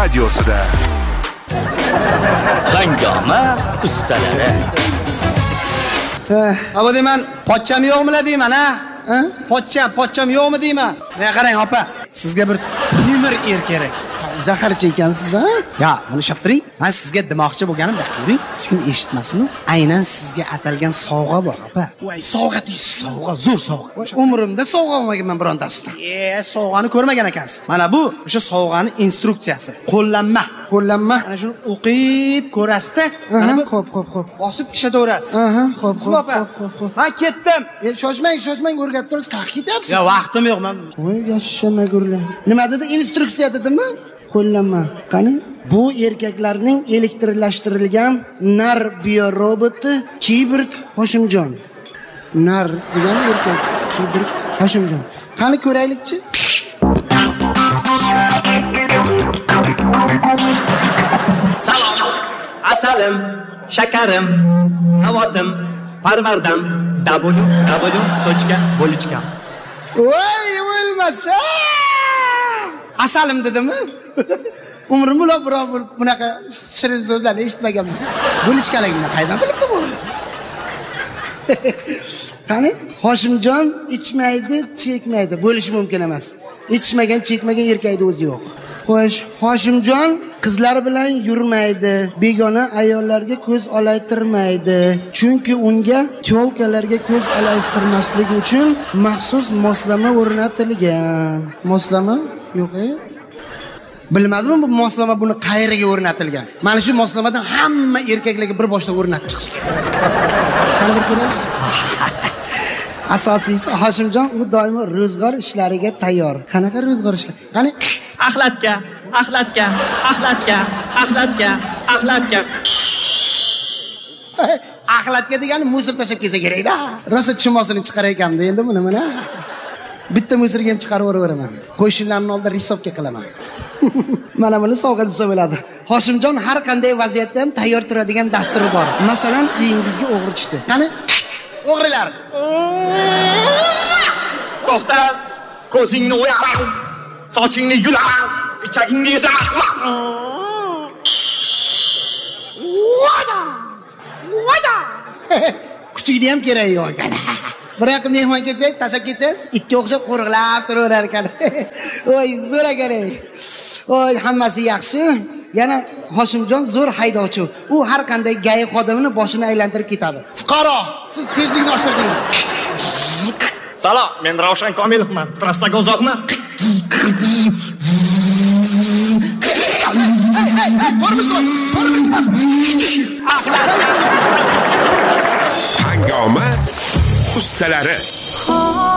radiosida. Hangoma ustalari. Aba deyman, pochcham yo'qmi deyman, ha? Pochcham yo'qmi deyman. Men qarang, opa, sizga bir temir er kerak. Zaharchi ekansiz, ha? Ya, buni shaptiring. Men sizga demoqchi bo'lganim bak, ko'ring. Hech kim eshitmasin-ku. Aynan sizga atalgan sovg'a bor, opa. Voy, sovg'a deysiz. Sovg'a, zo'r sovg'a. Umrimda sovg'a olmaganman birontasidan. Sovg'ani ko'rmagan ekansiz. Mana bu o'sha sovg'ani instruksiyasi. Qo'llanma. Ana shuni o'qib ko'rasiz-da. Mana bu xo'p. bosib ishlataverassiz. Xo'p. Men ketdim. Shoshmang, o'rgatib turasiz. Qayerga ketyapsiz? Ya, vaqtim yo'q men. Voy, yashamagur-lar. Nima dedi? Instruksiya dedimi? Qo'llanma. Qani? Bu erkaklarning elektrlashtirilgan nar bioroboti Kiborg Hoshimjon. Nar degan erkak Kiborg Hoshimjon. Qani ko'raylikchi? Salom, asalim, shakarim, havotim, parvardam, www.bolichka. Voy, o'lmasa! Asalim dedimi? Umrimda biror bunaqa shirin so'zlarni eshitmaganman. Bo'lichkaligimni qaydan bilibdi bu? Qani? Hoshimjon ichmaydi, chekmaydi. Bo'lishi mumkin emas. Ichmagan, chekmagan erkakning o'zi yo'q. Xo'sh, Hoshimjon qizlar bilan yurmaydi, begona ayollarga ko'z olaytirmaydi. Chunki unga tyolkalarga ko'z olaytirmaslik uchun maxsus moslama o'rnatilgan. Moslama? Yo'q-e? Bilmadimmi bu moslama buni qayerga o'rnatilgan? Mana shu moslamadan hamma erkaklarga bir boshda o'rnatib chiqish kerak. Qani bir ko'raylik. Asosiysi Hoshimjon u doimo ro'zg'or ishlariga tayyor. Qanaqa ro'zg'or ishlar? Qani Axlatga. Axlatga degani musor tashab kelsa kerak-da. Rosa chimosini chiqarar ekan-da endi buni mana. Bitta musorga ham chiqarib yuraveraman. Qo'shnilarning oldida hisobga qilaman. Mana buni sovg'a desa bo'ladi. Hoshimjon har qanday vaziyatda ham tayyor turadigan dasturi bor. Masalan, uyingizga o'g'ri tushdi. Qani? O'g'rilar. To'xta, ko'zingni o'yaman, sochingni yulaman, ichagingni ezaman. Voda. Kuchingni ham kerak yo'q ekan. Bir yoqqa mehmon kelsangiz, tashab ketsangiz, itga o'xshab qo'riqlab turaverar ekan. Voy, zo'r ekan. Voy, hammasi yaxshi. Yana Hoshimjon zo'r haydovchi. U har qanday gay xodimini boshini aylantirib ketadi. Fuqaro, siz tezlikni oshirdingiz. Salom, men Ravshan Komilovman. Trassaga uzoqmi? Hangoma ustalari.